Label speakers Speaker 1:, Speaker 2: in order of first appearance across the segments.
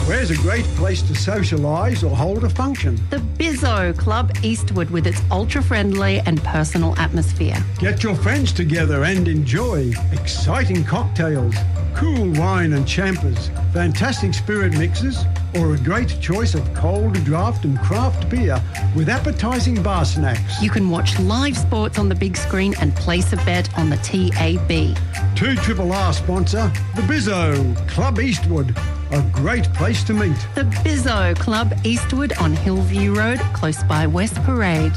Speaker 1: Where's a great place to socialise or hold a function?
Speaker 2: The Bizzo Club Eastwood with its ultra-friendly and personal atmosphere.
Speaker 1: Get your friends together and enjoy exciting cocktails, cool wine and champers, fantastic spirit mixes, or a great choice of cold draft and craft beer with appetising bar snacks.
Speaker 2: You can watch live sports on the big screen and place a bet on the TAB.
Speaker 1: 2RRR sponsor, the Bizzo Club Eastwood. A great place to meet.
Speaker 2: The Bizzo Club Eastwood on Hillview Road, close by West Parade.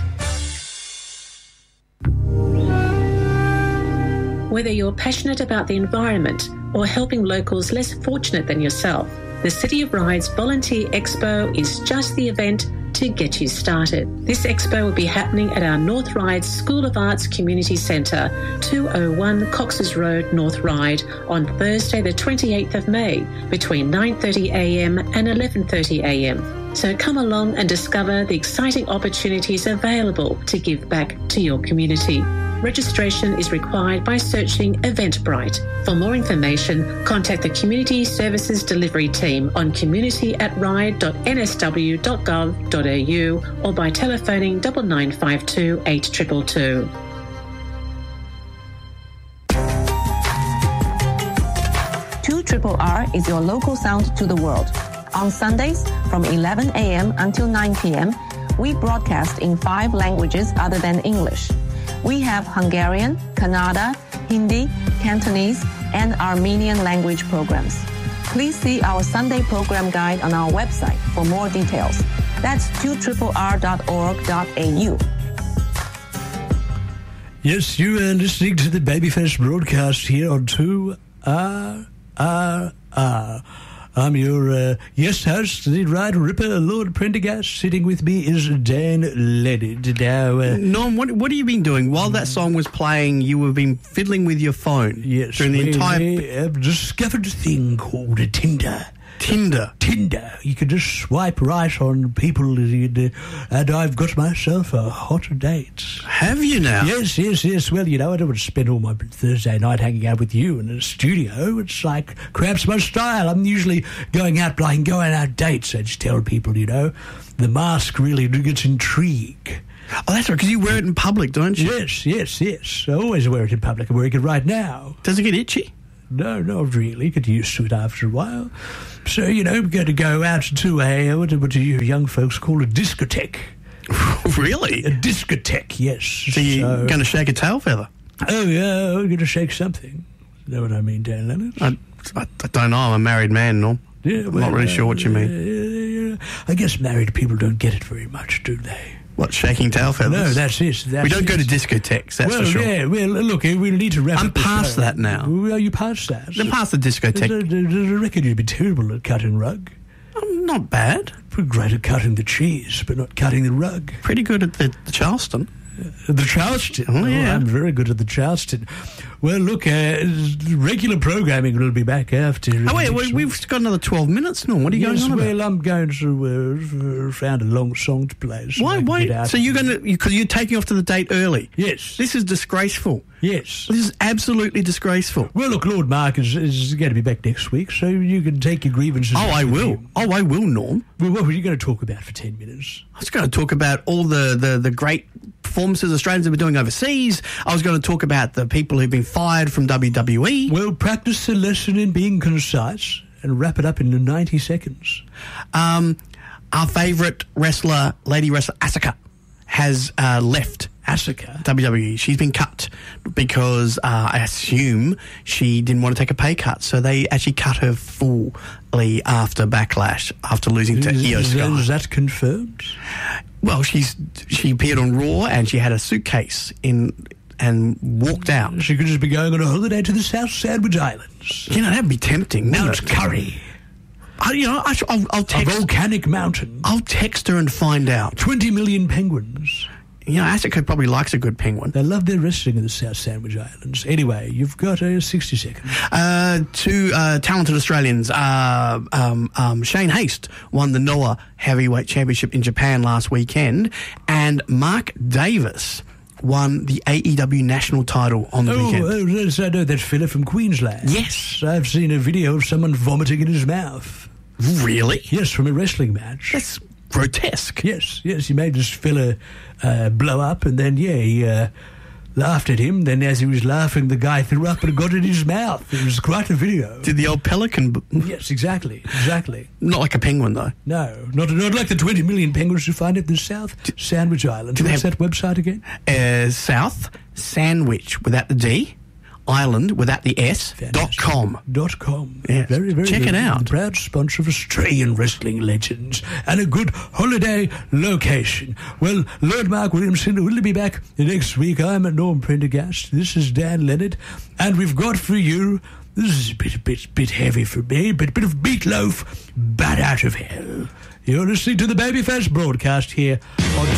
Speaker 3: Whether you're passionate about the environment or helping locals less fortunate than yourself, the City of Ryde's Volunteer Expo is just the event to get you started. This expo will be happening at our North Ryde School of Arts Community Centre, 201 Cox's Road, North Ryde, on Thursday the 28th of May between 9:30am and 11:30am. So come along and discover the exciting opportunities available to give back to your community. Registration is required by searching Eventbrite. For more information, contact the Community Services Delivery Team on community@ryde.nsw.gov.au or by telephoning 9952 8222.
Speaker 4: RRR is your local sound to the world. On Sundays from 11 a.m. until 9 p.m., we broadcast in 5 languages other than English. We have Hungarian, Kannada, Hindi, Cantonese, and Armenian language programs. Please see our Sunday program guide on our website for more details. That's 2RRR.org.au.
Speaker 5: Yes, you are listening to the Babyface broadcast here on 2RRR. I'm your guest host, the Ride Ripper, Lord Prendergast. Sitting with me is Dan Leonard. Now,
Speaker 6: Norm, what have you been doing? While that song was playing, you have been fiddling with your phone.
Speaker 5: Yes,
Speaker 6: during the entire...
Speaker 5: we have discovered a thing called a Tinder.
Speaker 6: Tinder.
Speaker 5: You can just swipe right on people, and I've got myself a hot date.
Speaker 6: Have you now?
Speaker 5: Yes. Well, you know, I don't want to spend all my Thursday night hanging out with you in the studio. It's like cramps my style. I'm usually going out, but I can go on dates. I just tell people, you know, the mask really gets intrigue.
Speaker 6: Oh, that's right, because you wear it in public, don't you?
Speaker 5: Yes. I always wear it in public. I'm wearing it right now.
Speaker 6: Does it get itchy?
Speaker 5: No, not really. Get used to it after a while. So, you know, we're going to go out to what you young folks call a discotheque.
Speaker 6: Really?
Speaker 5: A discotheque, yes.
Speaker 6: So you're going to shake a tail feather?
Speaker 5: Oh, yeah, we're going to shake something. You know what I mean, Dan Leonard?
Speaker 6: I don't know. I'm a married man, Norm.
Speaker 5: Yeah, well,
Speaker 6: I'm not really sure what you mean.
Speaker 5: I guess married people don't get it very much, do they?
Speaker 6: What, shaking tail feathers?
Speaker 5: No, that's it.
Speaker 6: We don't go to discotheques, that's for sure.
Speaker 5: Yeah, well, look, we'll need to wrap up.
Speaker 6: I'm past that now.
Speaker 5: Are you past that?
Speaker 6: I'm past the discotheque.
Speaker 5: I reckon you'd be terrible at cutting rug.
Speaker 6: Not bad.
Speaker 5: Pretty great at cutting the cheese, but not cutting the rug.
Speaker 6: Pretty good at the Charleston.
Speaker 5: The Charleston?
Speaker 6: Oh, yeah.
Speaker 5: I'm very good at the Charleston. Well, look, regular programming will be back after...
Speaker 6: Oh, wait, we've got another 12 minutes, Norm. What are you going on about?
Speaker 5: Well, I'm going to find a long song to play. So
Speaker 6: why? So you're going to... Because you're taking off to the date early?
Speaker 5: Yes.
Speaker 6: This is disgraceful.
Speaker 5: Yes.
Speaker 6: This is absolutely disgraceful.
Speaker 5: Well, look, Lord Mark is going to be back next week, so you can take your grievances...
Speaker 6: Oh, I will. I will, Norm.
Speaker 5: Well, what were you going to talk about for 10 minutes?
Speaker 6: I was going to talk about all the great performances Australians have been doing overseas. I was going to talk about the people who've been fired from WWE.
Speaker 5: Well, practice the lesson in being concise and wrap it up in 90 seconds.
Speaker 6: Our favourite wrestler, lady wrestler, Asuka, has left
Speaker 5: Asuka?
Speaker 6: WWE. She's been cut because I assume she didn't want to take a pay cut. So they actually cut her fully after Backlash, after losing to Io Sky.
Speaker 5: Is that confirmed?
Speaker 6: Well, she appeared on Raw and she had a suitcase and walked out.
Speaker 5: She could just be going on a holiday to the South Sandwich Islands.
Speaker 6: You know, that'd be tempting.
Speaker 5: Mount Curry.
Speaker 6: I'll text...
Speaker 5: A volcanic mountain.
Speaker 6: I'll text her and find out.
Speaker 5: 20 million penguins.
Speaker 6: You know, Asuka probably likes a good penguin.
Speaker 5: They love their wrestling in the South Sandwich Islands. Anyway, you've got 60 seconds.
Speaker 6: Two talented Australians. Shane Haste won the Noah Heavyweight Championship in Japan last weekend, and Mark Davis won the AEW national title on the weekend.
Speaker 5: Oh, I know that fella from Queensland.
Speaker 6: Yes.
Speaker 5: I've seen a video of someone vomiting in his mouth.
Speaker 6: Really?
Speaker 5: Yes, from a wrestling match.
Speaker 6: That's grotesque.
Speaker 5: Yes, he made this fella blow up, and then, he laughed at him. Then as he was laughing, the guy threw up and got in his mouth. It was quite a video.
Speaker 6: Did the old pelican...
Speaker 5: Yes, exactly.
Speaker 6: Not like a penguin, though.
Speaker 5: No, not like the 20 million penguins you find at the South Sandwich Islands. What's that website again?
Speaker 6: South Sandwich, without the D, Island, without the S, .com.
Speaker 5: .com.
Speaker 6: Yes.
Speaker 5: Very, very
Speaker 6: Check
Speaker 5: good.
Speaker 6: it out.
Speaker 5: Proud sponsor of Australian wrestling legends and a good holiday location. Well, Lord Mark Williamson will be back next week. I'm Norm Prendergast. This is Dan Leonard, and we've got for you, this is a bit heavy for me, but a bit of Meatloaf, Bat Out of Hell. You're listening to the Babyface broadcast here on